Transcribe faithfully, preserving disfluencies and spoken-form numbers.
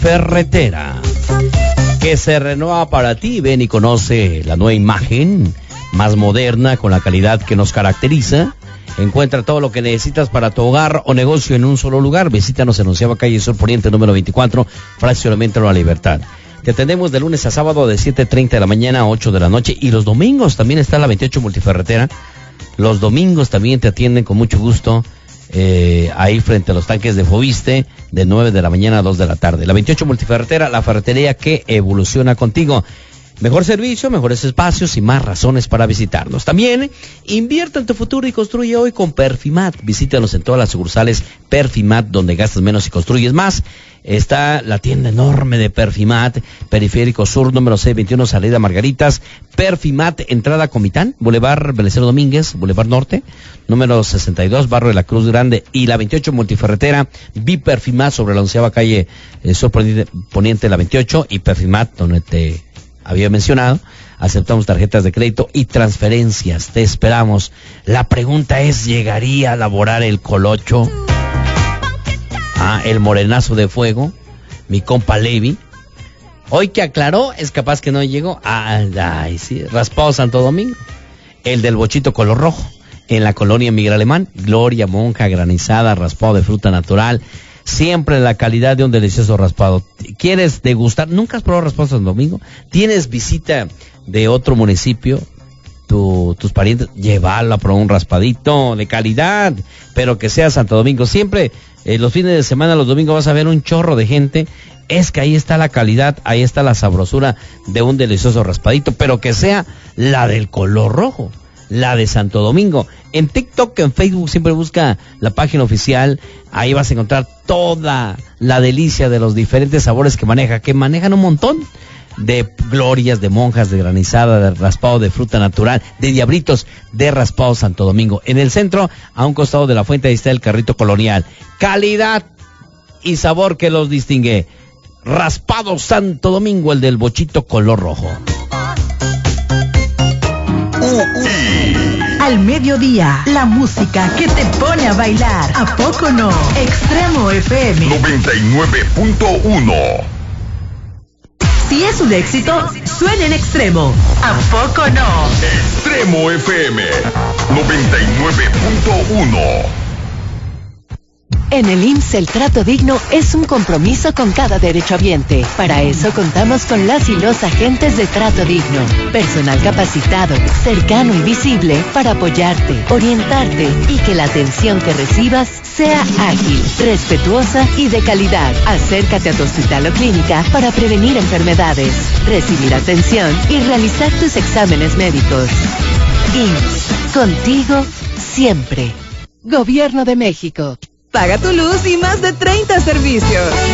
Multiferretera, que se renueva para ti. Ven y conoce la nueva imagen, más moderna, con la calidad que nos caracteriza. Encuentra todo lo que necesitas para tu hogar o negocio en un solo lugar. Visítanos en Onceava Calle Sur Poniente, número veinticuatro, Fraccionamiento La Libertad. Te atendemos de lunes a sábado de siete treinta de la mañana a ocho de la noche. Y los domingos también está la veintiocho Multiferretera. Los domingos también te atienden con mucho gusto. Eh, ahí frente a los tanques de Fobiste, de nueve de la mañana a dos de la tarde. La veintiocho Multiferretera, la ferretería que evoluciona contigo. Mejor servicio, mejores espacios y más razones para visitarnos. También invierte en tu futuro y construye hoy con Perfimat. Visítanos en todas las sucursales Perfimat, donde gastas menos y construyes más. Está la tienda enorme de Perfimat, Periférico Sur, número seiscientos veintiuno, salida Margaritas. Perfimat, entrada Comitán, Boulevard Belecero Domínguez, Boulevard Norte, número sesenta y dos, Barrio de la Cruz Grande. Y la veintiocho Multiferretera, vi Perfimat sobre la onceava calle eh, Sur Poniente, Poniente, la veintiocho, y Perfimat, donde te había mencionado. Aceptamos tarjetas de crédito y transferencias. Te esperamos. La pregunta es, ¿llegaría a laborar el Colocho? Ah, el morenazo de fuego, mi compa Levi. Hoy que aclaró, es capaz que no llegó. Ah, ay, sí, Raspado Santo Domingo. El del bochito color rojo, en la colonia Miguel Alemán. Gloria, monja, granizada, raspado de fruta natural. Siempre la calidad de un delicioso raspado. ¿Quieres degustar? ¿Nunca has probado raspado Santo Domingo? ¿Tienes visita de otro municipio? Tu, tus parientes, llévala a probar un raspadito de calidad, pero que sea Santo Domingo. Siempre, eh, los fines de semana, los domingos vas a ver un chorro de gente. Es que ahí está la calidad, ahí está la sabrosura de un delicioso raspadito, pero que sea la del color rojo, la de Santo Domingo. En TikTok, en Facebook, siempre busca la página oficial. Ahí vas a encontrar toda la delicia de los diferentes sabores que maneja, que manejan un montón de glorias, de monjas, de granizada, de raspado de fruta natural, de diablitos, de Raspado Santo Domingo. En el centro, a un costado de la fuente, ahí está el carrito colonial. Calidad y sabor que los distingue. Raspado Santo Domingo, el del bochito color rojo. Al mediodía, la música que te pone a bailar. ¿A poco no? Extremo F M noventa y nueve punto uno. Si es un éxito, suena en Extremo. ¿A poco no? Extremo F M noventa y nueve punto uno. En el I M S S el trato digno es un compromiso con cada derechohabiente. Para eso contamos con las y los agentes de trato digno. Personal capacitado, cercano y visible para apoyarte, orientarte y que la atención que recibas sea ágil, respetuosa y de calidad. Acércate a tu hospital o clínica para prevenir enfermedades, recibir atención y realizar tus exámenes médicos. I M S S, contigo siempre. Gobierno de México. Paga tu luz y más de treinta servicios.